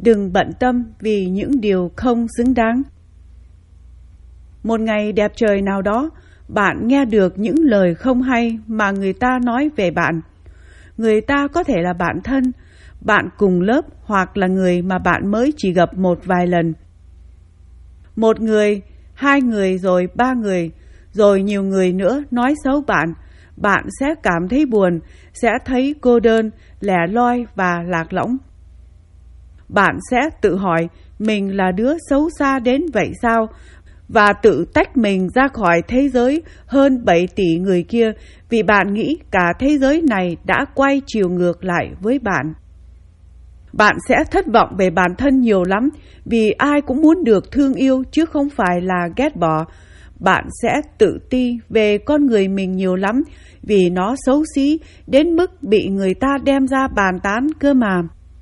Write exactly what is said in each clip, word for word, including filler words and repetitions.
Đừng bận tâm vì những điều không xứng đáng. Một ngày đẹp trời nào đó, bạn nghe được những lời không hay mà người ta nói về bạn. Người ta có thể là bạn thân, bạn cùng lớp hoặc là người mà bạn mới chỉ gặp một vài lần. Một người, hai người rồi ba người, rồi nhiều người nữa nói xấu bạn. Bạn sẽ cảm thấy buồn, sẽ thấy cô đơn, lẻ loi và lạc lõng. Bạn sẽ tự hỏi mình là đứa xấu xa đến vậy sao, và tự tách mình ra khỏi thế giới hơn bảy tỷ người kia vì bạn nghĩ cả thế giới này đã quay chiều ngược lại với bạn. Bạn sẽ thất vọng về bản thân nhiều lắm vì ai cũng muốn được thương yêu chứ không phải là ghét bỏ. Bạn sẽ tự ti về con người mình nhiều lắm vì nó xấu xí đến mức bị người ta đem ra bàn tán cơ mà.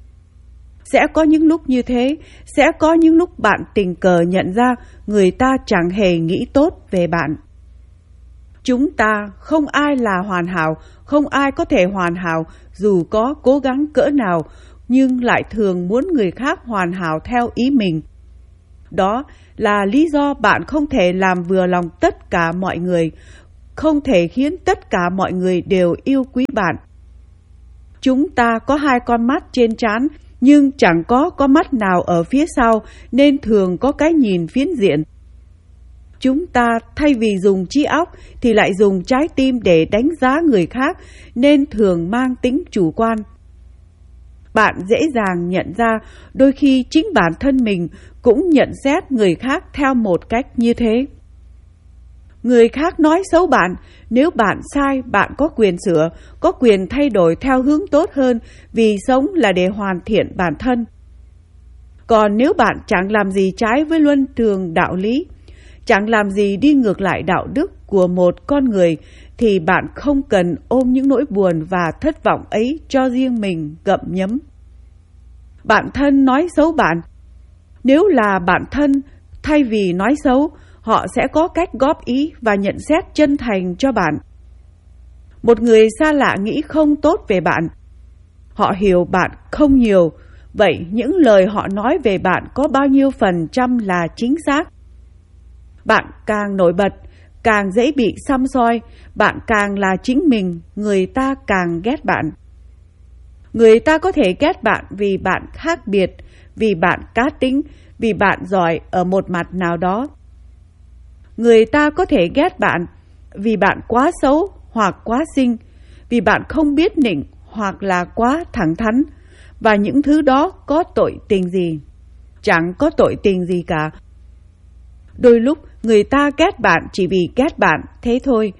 Sẽ có những lúc như thế, sẽ có những lúc bạn tình cờ nhận ra người ta chẳng hề nghĩ tốt về bạn. Chúng ta không ai là hoàn hảo, không ai có thể hoàn hảo dù có cố gắng cỡ nào, nhưng lại thường muốn người khác hoàn hảo theo ý mình. Đó là lý do bạn không thể làm vừa lòng tất cả mọi người, không thể khiến tất cả mọi người đều yêu quý bạn. Chúng ta có hai con mắt trên trán, nhưng chẳng có con mắt nào ở phía sau, nên thường có cái nhìn phiến diện. Chúng ta thay vì dùng trí óc thì lại dùng trái tim để đánh giá người khác, nên thường mang tính chủ quan. Bạn dễ dàng nhận ra đôi khi chính bản thân mình cũng nhận xét người khác theo một cách như thế. Người khác nói xấu bạn, nếu bạn sai, bạn có quyền sửa, có quyền thay đổi theo hướng tốt hơn vì sống là để hoàn thiện bản thân. Còn nếu bạn chẳng làm gì trái với luân thường đạo lý, chẳng làm gì đi ngược lại đạo đức của một con người, thì bạn không cần ôm những nỗi buồn và thất vọng ấy cho riêng mình gặm nhấm. Bạn thân nói xấu bạn. Nếu là bạn thân, thay vì nói xấu, họ sẽ có cách góp ý và nhận xét chân thành cho bạn. Một người xa lạ nghĩ không tốt về bạn. Họ hiểu bạn không nhiều, vậy những lời họ nói về bạn có bao nhiêu phần trăm là chính xác? Bạn càng nổi bật, càng dễ bị săm soi, bạn càng là chính mình, người ta càng ghét bạn. Người ta có thể ghét bạn vì bạn khác biệt, vì bạn cá tính, vì bạn giỏi ở một mặt nào đó. Người ta có thể ghét bạn vì bạn quá xấu hoặc quá xinh, vì bạn không biết nịnh hoặc là quá thẳng thắn, và những thứ đó có tội tình gì? Chẳng có tội tình gì cả. Đôi lúc người ta ghét bạn chỉ vì ghét bạn, thế thôi.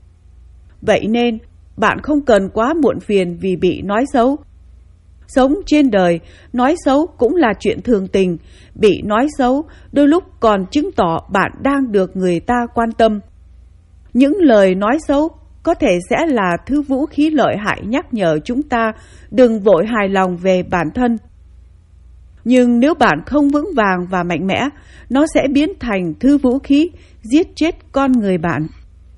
Vậy nên, bạn không cần quá muộn phiền vì bị nói xấu. Sống trên đời, nói xấu cũng là chuyện thường tình. Bị nói xấu đôi lúc còn chứng tỏ bạn đang được người ta quan tâm. Những lời nói xấu có thể sẽ là thứ vũ khí lợi hại nhắc nhở chúng ta đừng vội hài lòng về bản thân. Nhưng nếu bạn không vững vàng và mạnh mẽ, nó sẽ biến thành thứ vũ khí giết chết con người bạn.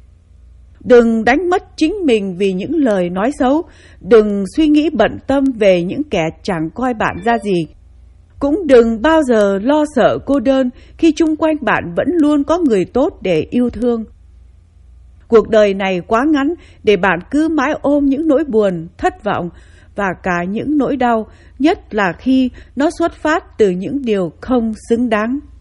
Đừng đánh mất chính mình vì những lời nói xấu. Đừng suy nghĩ bận tâm về những kẻ chẳng coi bạn ra gì. Cũng đừng bao giờ lo sợ cô đơn khi chung quanh bạn vẫn luôn có người tốt để yêu thương. Cuộc đời này quá ngắn để bạn cứ mãi ôm những nỗi buồn, thất vọng và cả những nỗi đau, nhất là khi nó xuất phát từ những điều không xứng đáng.